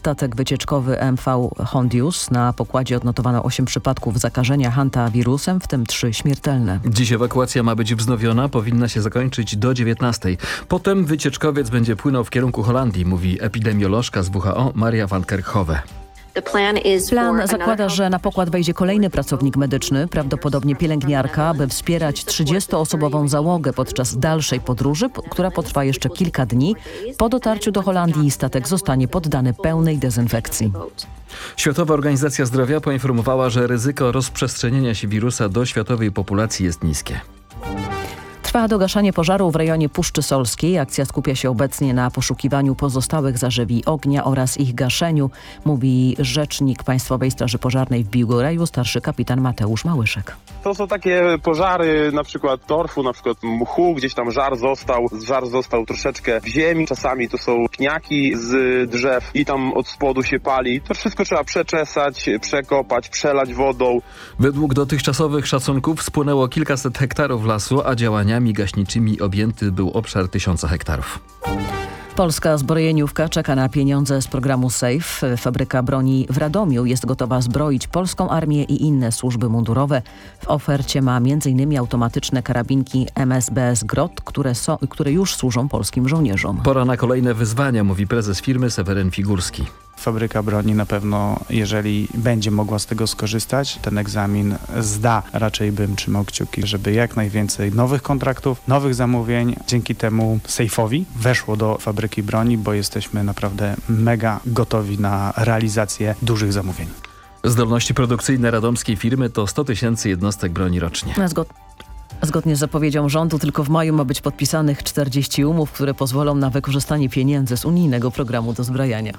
statek wycieczkowy MV Hondius. Na pokładzie odnotowano 8 przypadków zakażenia hantawirusem, w tym 3 śmiertelne. Dziś ewakuacja ma być wznowiona, powinna się zakończyć do 19:00. Potem wycieczkowiec będzie płynął w kierunku Holandii, mówi epidemiolożka z WHO Maria van Kerkhove. Plan zakłada, że na pokład wejdzie kolejny pracownik medyczny, prawdopodobnie pielęgniarka, by wspierać 30-osobową załogę podczas dalszej podróży, która potrwa jeszcze kilka dni. Po dotarciu do Holandii statek zostanie poddany pełnej dezynfekcji. Światowa Organizacja Zdrowia poinformowała, że ryzyko rozprzestrzenienia się wirusa do światowej populacji jest niskie. Trwa dogaszanie pożaru w rejonie Puszczy Solskiej. Akcja skupia się obecnie na poszukiwaniu pozostałych zażywi ognia oraz ich gaszeniu, mówi rzecznik Państwowej Straży Pożarnej w Biłgoraju, starszy kapitan Mateusz Małyszek. To są takie pożary, na przykład torfu, na przykład mchu, gdzieś tam żar został troszeczkę w ziemi. Czasami to są pniaki z drzew i tam od spodu się pali. To wszystko trzeba przeczesać, przekopać, przelać wodą. Według dotychczasowych szacunków spłonęło kilkaset hektarów lasu, a działaniami gaśniczymi objęty był obszar 1000 hektarów. Polska zbrojeniówka czeka na pieniądze z programu SAFE. Fabryka broni w Radomiu jest gotowa zbroić polską armię i inne służby mundurowe. W ofercie ma m.in. automatyczne karabinki MSBS Grot, które już służą polskim żołnierzom. Pora na kolejne wyzwania, mówi prezes firmy Seweryn Figurski. Fabryka broni na pewno, jeżeli będzie mogła z tego skorzystać, ten egzamin zda. Raczej bym trzymał kciuki, żeby jak najwięcej nowych kontraktów, nowych zamówień dzięki temu Sejfowi weszło do fabryki broni, bo jesteśmy naprawdę mega gotowi na realizację dużych zamówień. Zdolności produkcyjne radomskiej firmy to 100 000 jednostek broni rocznie. Zgodnie z zapowiedzią rządu tylko w maju ma być podpisanych 40 umów, które pozwolą na wykorzystanie pieniędzy z unijnego programu dozbrajania.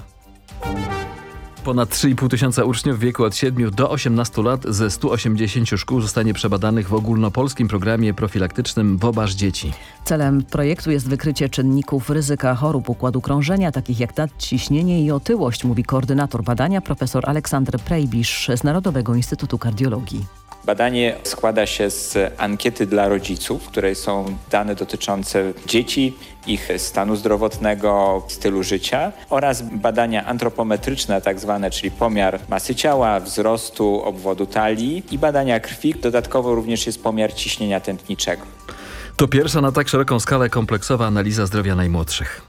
Ponad 3,5 tysiąca uczniów w wieku od 7 do 18 lat ze 180 szkół zostanie przebadanych w ogólnopolskim programie profilaktycznym Wobasz Dzieci. Celem projektu jest wykrycie czynników ryzyka chorób układu krążenia, takich jak nadciśnienie i otyłość, mówi koordynator badania profesor Aleksander Prejbisz z Narodowego Instytutu Kardiologii. Badanie składa się z ankiety dla rodziców, w której są dane dotyczące dzieci, ich stanu zdrowotnego, stylu życia oraz badania antropometryczne tak zwane, czyli pomiar masy ciała, wzrostu, obwodu talii i badania krwi. Dodatkowo również jest pomiar ciśnienia tętniczego. To pierwsza na tak szeroką skalę kompleksowa analiza zdrowia najmłodszych.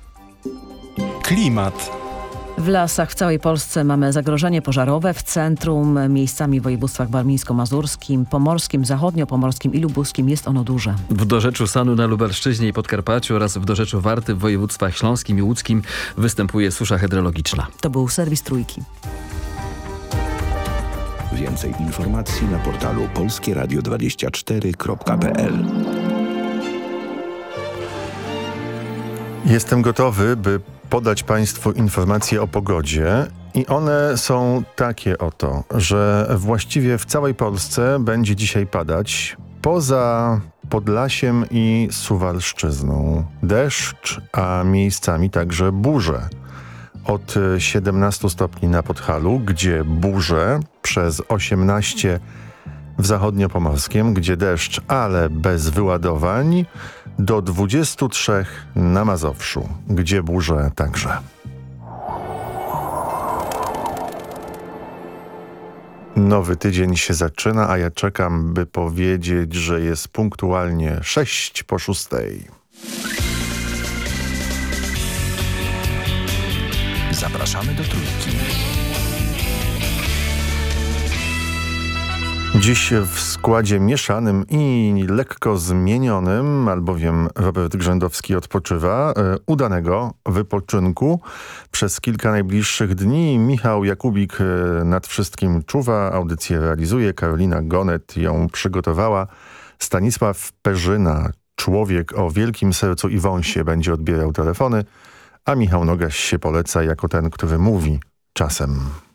Klimat. W lasach w całej Polsce mamy zagrożenie pożarowe. W centrum, miejscami w województwach warmińsko-mazurskim, pomorskim, zachodniopomorskim i lubuskim jest ono duże. W dorzeczu Sanu na Lubelszczyźnie i Podkarpaciu oraz w dorzeczu Warty w województwach śląskim i łódzkim występuje susza hydrologiczna. To był serwis Trójki. Więcej informacji na portalu polskieradio24.pl. Jestem gotowy, by podać Państwu informacje o pogodzie i one są takie oto, że właściwie w całej Polsce będzie dzisiaj padać, poza Podlasiem i Suwalszczyzną, deszcz, a miejscami także burze. Od 17 stopni na Podhalu, gdzie burze, przez 18 w zachodniopomorskim, gdzie deszcz, ale bez wyładowań, do 23 na Mazowszu, gdzie burze także. Nowy tydzień się zaczyna, a ja czekam, by powiedzieć, że jest punktualnie 6:06. Zapraszamy do Trójki. Dziś w składzie mieszanym i lekko zmienionym, albowiem Robert Grzędowski odpoczywa, udanego wypoczynku przez kilka najbliższych dni. Michał Jakubik nad wszystkim czuwa, audycję realizuje, Karolina Gonet ją przygotowała. Stanisław Perzyna, człowiek o wielkim sercu i wąsie, będzie odbierał telefony, a Michał Nogaś się poleca jako ten, który mówi czasem.